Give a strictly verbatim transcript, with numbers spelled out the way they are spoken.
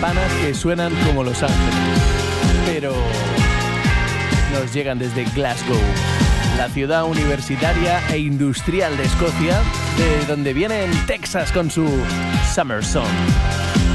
campanas que suenan como Los Ángeles, pero nos llegan desde Glasgow, la ciudad universitaria e industrial de Escocia, de donde viene en Texas con su Summer Song.